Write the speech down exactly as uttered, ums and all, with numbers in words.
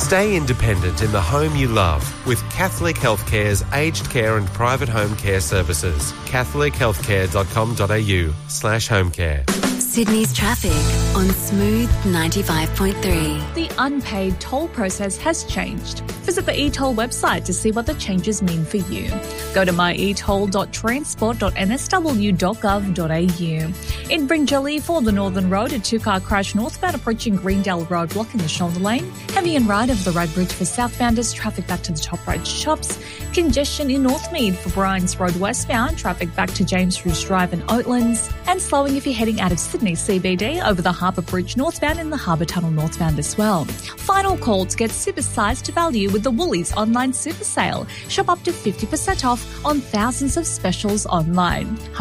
Stay independent in the home you love with Catholic Healthcare's aged care and private home care services. catholic healthcare dot com dot a u slash home care. Sydney's traffic on Smooth ninety-five point three. The unpaid toll process has changed. Visit the e-toll website to see what the changes mean for you. Go to my e toll dot transport dot n s w dot gov dot a u. In Bringelly for the Northern Road, a two-car crash northbound approaching Greendale Road, blocking the shoulder lane. Heavy and right over the road bridge for southbounders, traffic back to the Top Road shops. Congestion in Northmead for Bryans Road westbound, traffic back to James Roos Drive and Oatlands. And slowing if you're heading out of Sydney C B D over the Harbour Bridge northbound and the Harbour Tunnel northbound as well. Final call to get supersized value with the Woolies online super sale. Shop up to fifty percent off on thousands of specials online.